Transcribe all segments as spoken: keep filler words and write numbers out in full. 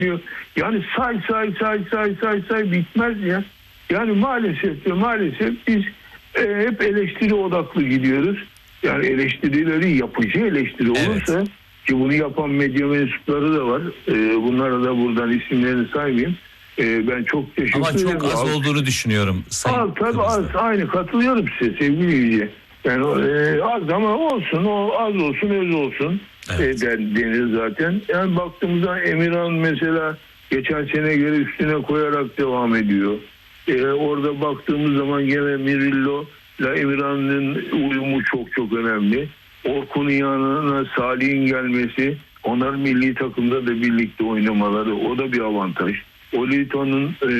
Yani say say say say say say bitmez ya. Yani maalesef de maalesef biz e, hep eleştiri odaklı gidiyoruz. Yani eleştirileri yapıcı eleştiri olursa, evet, ki bunu yapan medya mensupları da var. E, bunlara da buradan isimlerini saymayayım. E, ben çok teşekkür ederim. Ama çok az olduğunu düşünüyorum. Az, tabii az, aynı katılıyorum size sevgili Yüce. Yani e, az ama olsun, o az olsun, öz olsun, evet, e, denir zaten. Yani baktığımızda Emirhan mesela geçen sene göre üstüne koyarak devam ediyor. E, orada baktığımız zaman gene Mirillo ile Emirhan'ın uyumu çok çok önemli. Orkun'un yanına Salih'in gelmesi, onlar milli takımda da birlikte oynamaları, o da bir avantaj. Olito'nun e,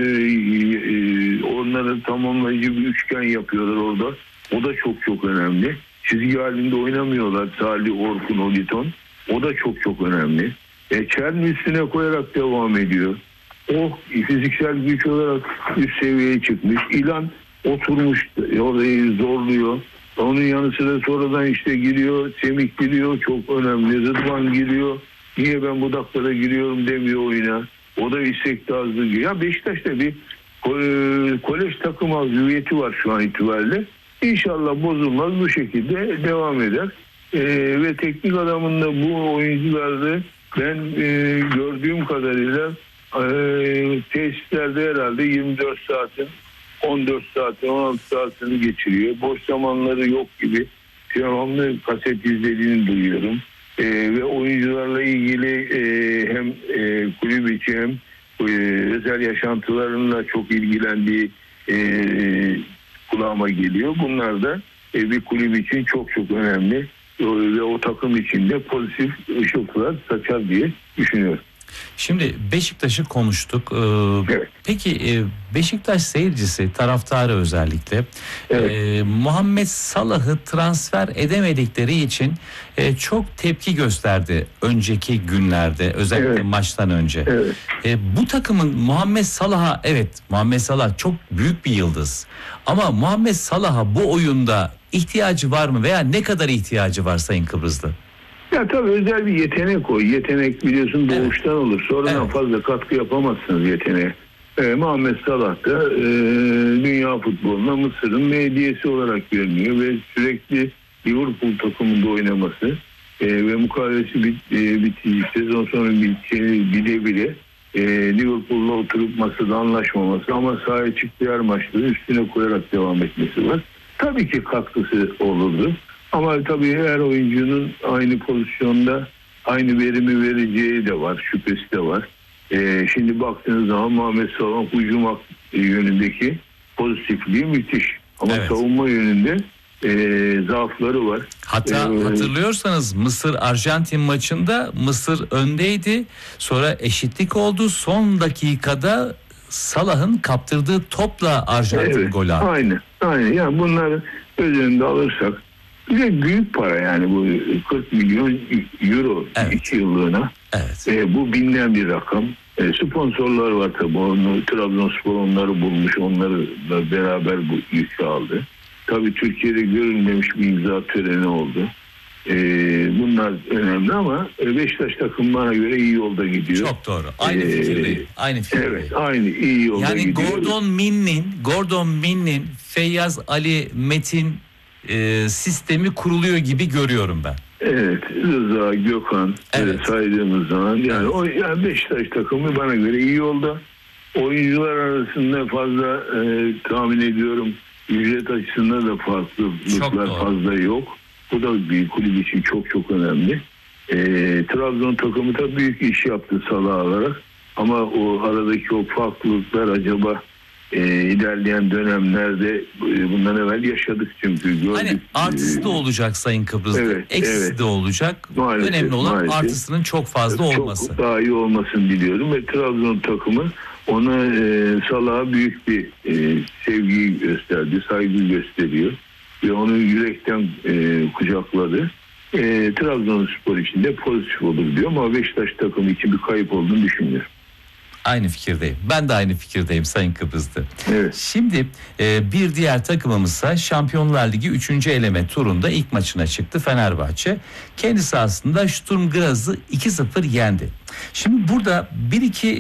e, onları tamamlayıcı bir üçgen yapıyorlar orada. O da çok çok önemli. Çizgi halinde oynamıyorlar Salih, Orkun, Oliton. O da çok çok önemli. E, Çer'in üstüne koyarak devam ediyor. O fiziksel güç olarak üst seviyeye çıkmış. İlan oturmuş, orayı zorluyor. Onun yanı sıra sonradan işte giriyor, Semih giriyor, çok önemli. Rıdvan giriyor. Niye ben bu dakikada giriyorum demiyor oyuna. O da istekli azlığı. Ya Beşiktaş'ta bir kolej takım hüviyeti var şu an itibariyle. İnşallah bozulmaz, bu şekilde devam eder. Ee, ve teknik adamın da bu oyuncularda ben e, gördüğüm kadarıyla e, tesislerde herhalde yirmi dört saatin, on dört saatin, on altı saatini geçiriyor. Boş zamanları yok gibi devamlı kaset izlediğini duyuyorum. E, ve oyuncularla ilgili e, hem e, kulüp içi hem e, özel yaşantılarıyla çok ilgilendiği e, kulağıma geliyor. Bunlar da e, bir kulüp için çok çok önemli ve o takım içinde pozitif ışıltılar saçar diye düşünüyorum. Şimdi Beşiktaş'ı konuştuk. Ee, evet. Peki Beşiktaş seyircisi, taraftarı özellikle evet. e, Muhammed Salah'ı transfer edemedikleri için e, çok tepki gösterdi önceki günlerde, özellikle evet. maçtan önce. Evet. E, bu takımın Muhammed Salah'a, evet Muhammed Salah çok büyük bir yıldız. Ama Muhammed Salah'a bu oyunda ihtiyacı var mı veya ne kadar ihtiyacı var Sayın Kıbrıslı? Ya tabii özel bir yetenek o. Yetenek biliyorsun doğuştan evet. olur. Sonradan evet. fazla katkı yapamazsınız yeteneğe. Ee, Muhammed Salah da e, dünya futboluna Mısır'ın hediyesi olarak görünüyor ve sürekli Liverpool takımında oynaması e, ve mukavelesi bit, e, bittiği sezon sonu bittiğini bile bile e, Liverpool'la oturup masada anlaşmaması ama sahaya çıktığı her maçları üstüne koyarak devam etmesi var. Tabii ki katkısı olurdu. Ama tabii her oyuncunun aynı pozisyonda aynı verimi vereceği de var, şüphesi de var. Ee, şimdi baktığınız zaman Muhammed Salah hücum yönündeki pozitifliği müthiş. Ama evet. savunma yönünde e, zaafları var. Hatta ee, hatırlıyorsanız Mısır-Arjantin maçında Mısır öndeydi. Sonra eşitlik oldu. Son dakikada Salah'ın kaptırdığı topla Arjantin evet, gol attı. Aynen, aynen. Yani bunları göz önünde alırsak bir de büyük para yani bu kırk milyon euro evet. iki yıllığına. Evet. E, bu bilinen bir rakam. E, sponsorlar var tabii. Onu, Trabzonspor onları bulmuş. Onları da beraber bu yükü aldı. Tabii Türkiye'de görülmemiş bir imza töreni oldu. E, bunlar önemli ama Beşiktaş takım bana göre iyi yolda gidiyor. Çok doğru. Aynı ee, fikirdeyim. Aynı fikirdeyim. Evet, aynı iyi yolda yani gidiyor. Yani Gordon Min'in, Gordon Min'in Feyyaz Ali Metin e, sistemi kuruluyor gibi görüyorum ben. Evet, Rıza, Gökhan evet. saydığımız zaman yani evet. o yani Beşiktaş takımı bana göre iyi yolda. Oyuncular arasında fazla e, tahmin ediyorum ücret açısından da farklılıklar fazla yok. Bu da bir kulüp için çok çok önemli. E, Trabzon takımı da büyük iş yaptı Salah olarak. Ama o aradaki o farklılıklar acaba e, ilerleyen dönemlerde e, bundan evvel yaşadık çünkü. Gördük. Hani artısı da olacak Sayın Kıbrıs'ta. Evet, eksisi evet. de olacak. Maalesef, önemli olan maalesef. artısının çok fazla olması. Çok daha iyi olmasını diliyorum ve Trabzon takımı ona e, Salah'a büyük bir e, sevgi gösterdi, saygı gösteriyor. Ve onu yürekten e, kucakladı. E, Trabzonspor için de pozitif olur diyor ama Beşiktaş takımı için bir kayıp olduğunu düşünüyorum. Aynı fikirdeyim. Ben de aynı fikirdeyim Sayın Kıbrıslı. Evet. Şimdi e, bir diğer takımımızsa Şampiyonlar Ligi üçüncü eleme turunda ilk maçına çıktı Fenerbahçe. Kendi sahasında Sturm Graz'ı iki sıfır yendi. Şimdi burada bir iki